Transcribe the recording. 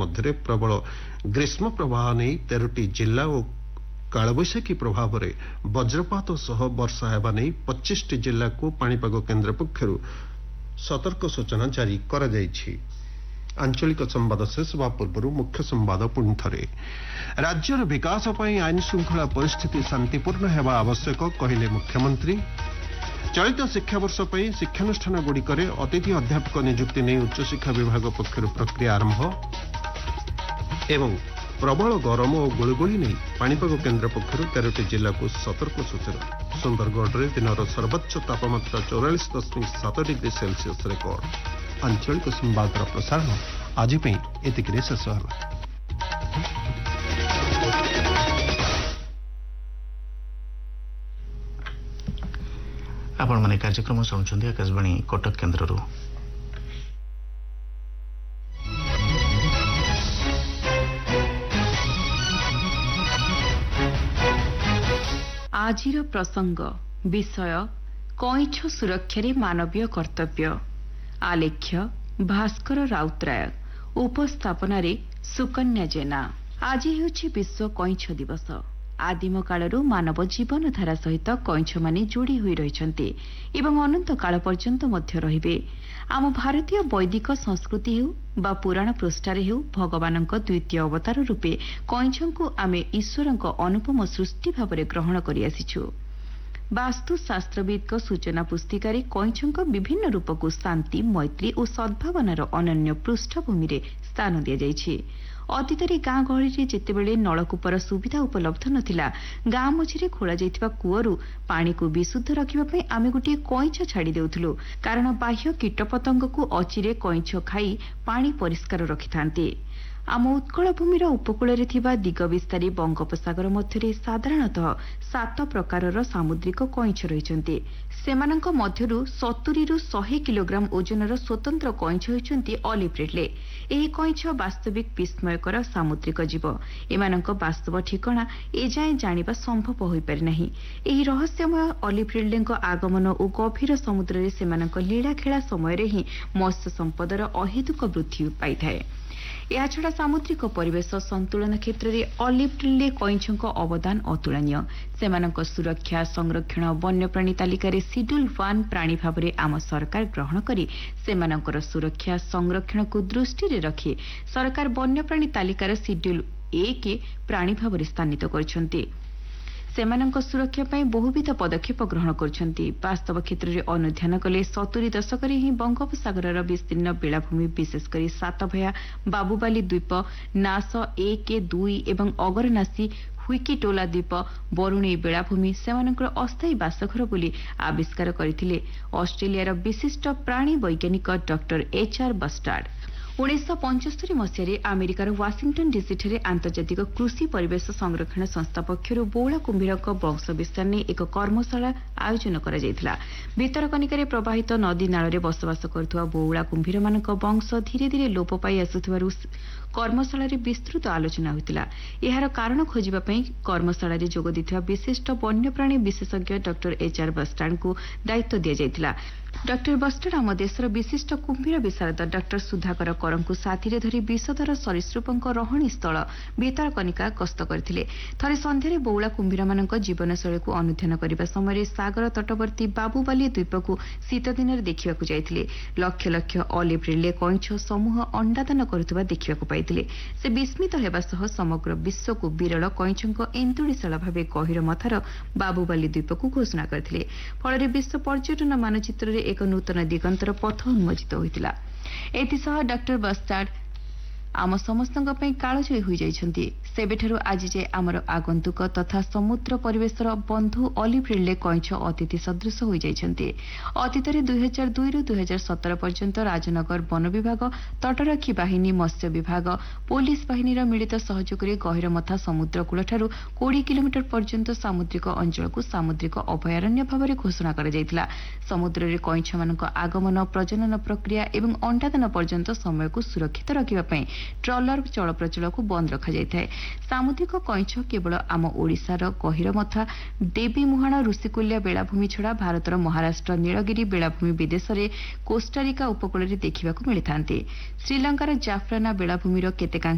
मध्य प्रबल ग्रीष्म प्रवाह नहीं 13टी जिला और कालबैशाखी प्रभाव में वज्रपात सह वर्षा हेबा नहीं 25टी जिला को पाणीपाग केन्द्र पक्षरु सतर्क सूचना जारी करा जायछि। आंचलिक संवाद शेष होगा पूर्व मुख्य संवाद पुणी थे। राज्यर विकास पर आईन श्रृंखला परिस्थिति शांतिपूर्ण हेबा आवश्यक कहले मुख्यमंत्री। चलित शिक्षावर्ष पर शिक्षानुष्ठान गुड़िकरे अतिथि अध्यापक नियुक्ति नहीं उच्चशिक्षा विभाग पक्षर प्रक्रिया आरंभ एवं प्रबल गरम और गुड़गुड़ी नहीं पाणीपाग केन्द्र पक्षर 13टी जिला को सतर्क सूचना। सुंदरगढ़ में दिनर सर्वोच्च तापमात्रा 44.7 डिग्री सेल्सियस रेकर्ड। आंचलिक संवाद प्रसारण आज एतिक शेष है। आपण माने कार्यक्रम शुणुंट आकाशवाणी कटक केन्द्र। आजिर प्रसंग विषय कईछ सुरक्षा मानवीय कर्तव्य। आलेख्य भास्कर राउतराय। उपस्थापन सुकन्या जेना। आज हेउछि विश्व कईछ दिवस। आदिम कालरू मानव जीवन धारा सहित कईछ माने जोड़ी होई रहिछन्ते एवं अनंत काल पर्यंत मध्य रहिबे। आम भारतीय वैदिक संस्कृति हेउ बा पुराण पृष्ठारे हेउ भगवानक द्वितीय अवतार रूपे कईछंकु आमे ईश्वरक अनुपम सृष्टि भावरे ग्रहण करि आसिछु। वास्तुशास्त्रविद सूचना पुस्तिकारे कईछंक विभिन्न रूपक शांति मैत्री और सद्भावनार अनन्य पृष्ठभूमि रे स्थान दिया जाइछि। अतीत गाँ गहली जितेबले नलकूपर सुविधा उपलब्ध नथिला गाँ मझिरे खोला जाइथिबा कूअरु पानी को विशुद्ध रखिबा आमे गोटे कईछ छाड़ी देउथुलु कारण बाह्य कीटपतंग को अचिरे कईछ खाई पानी परिष्कार रखिथांते। आम उत्कल भूमिर उपकूल थिबा दिगविस्तारी बंगोपसागर मध्यरे साधारणतः 7 प्रकारर सामुद्रिक कईछ रहिछन्ते। सेमानंक मध्यरु 70 रु 100 किलोग्राम ओजनर स्वतंत्र कईछ होइछन्ति ऑलिव रिडले। एही कईछ वास्तविक विस्मयकर सामुद्रिक जीव। एमानंक वास्तव ठिकाना एजाए जानिबा संभव होई पारि नाही। एही रहस्यमय ऑलिव रिडलेंक आगमन और गभीर समुद्र रे सेमानंक लीला खेला समय रे ही मत्स्य संपदर अहेतुक वृद्धि पाइथाए। याछड़ा सामुद्रिक परिवेश संतुलन क्षेत्र में ऑलिव रिडले कईछक अवदान अतुलनीय। सेमानक सुरक्षा संरक्षण वन्यप्राणी तालिकार शेड्यूल 1 प्राणी भाव में आम सरकार ग्रहण करी सेमानकर सुरक्षा संरक्षण को दृष्टि रखी सरकार वन्यप्राणी तालिकार शेड्यूल 1 के प्राणी भाव में स्थानित करछन्ति। सेमानक सुरक्षा पई बहुविध पदक्षेप ग्रहण करछन्ति। वास्तव क्षेत्र में अनुध्यान कले 70 दशक ही बंगोपसागर विस्तीर्ण बेलाभूमि विशेषकर सातभया बाबुबाली द्वीप नास 1 2 एवं अगरनासी हुइकीटोला द्वीप बरुणई बेलाभूमि सेमानकर अस्थायी बासघर बोली आविष्कार करथिले ऑस्ट्रेलियार विशिष्ट प्राणी वैज्ञानिक डॉक्टर HR बस्टार्ड। 1975 मसीह अमेरिकार वाशिंगटन डीसी ठारे आंतर्जातिक कृषि परिवेश संरक्षण संस्था पक्षर बौला कुंभीरक वंश विस्तार नहीं एक कर्मशाला आयोजन करा जायथिला। भितरकनिकार प्रवाहित नदी नाଳରେ बसवास करुवा बौला कुंभीर मानक वंश धीरे धीरे लोप पाई आसुथिबारु कर्मशाला विस्तृत आलोचना होइतिला। एहार कारण खोजिबा पई कर्मशाला जोग दिथिबा विशिष्ट वन्यप्राणी विशेषज्ञ डॉक्टर HR बस्टार्ड को दायित्व दिया जायथिला। डॉक्टर बस्टार्ड आम देशर विशिष्ट कुंभीर विशारद डॉक्टर सुधाकर करंकु साथी धरी विषधर सरीसृपक रहणी स्थल भितरकनिका गस्त करथिले। थरे संध्यारे बौला कुंभीर मानक जीवनशैली को अनुध्यान करबा समय सागर तटवर्ती बाबुबाली द्वीप को शीत दिन देखा जाइथिले। लक्ष लक्ष ऑलिव रिडले कईछ समूह अंडादान करुवा देखा पाइथिले। से विस्मित हेबा सह समग्र विश्व को विरल कईछक एंतुड़ीशाला भावे गहिर मथार बाबुबाली द्वीप को घोषणा करथिले। फल विश्व पर्यटन मानचित्र एक नूतन दिगंतर पथ उन्मोचित होइतिला। एथिसह डॉक्टर बस्टार्ड आम समस्त कालजयी हो जाइछन्ति। सेबेठारु आज जे आमर आगंतुक तथा समुद्र परिवेशर बंधु ऑलिव रिडले कईछ अतिथि सदृश हो जाइछन्ति। अतीतरे 2002 रु 2017 पर्यंत राजनगर वन विभाग तटरक्षी बाहिनी मत्स्य विभाग पुलिस बाहिनी मिलित सहयोग में गहिरमथा समुद्र कूलठारु 20 किलोमीटर पर्यंत सामुद्रिक अंचल को सामुद्रिक अभयारण्य भाव में घोषणा करा जायतिला। समुद्र रे कईछ मानक आगमन प्रजनन प्रक्रिया एवं अंडादान पर्यंत समय को सुरक्षित रखिबा ट्रलर चलप्रचल को बंद रखा जाए। सामुद्रिक कईछ केवल आम ओडिशार गहिरमथा देवी मुहाण ऋषिकुल्या बेलाभूमि छड़ा भारतर महाराष्ट्र नीलगिरी बेलाभूमि विदेश में कोस्टारिका उपकूल देखा मिलता। श्रीलंकार जाफराना बेलाभूमिर केतेकांश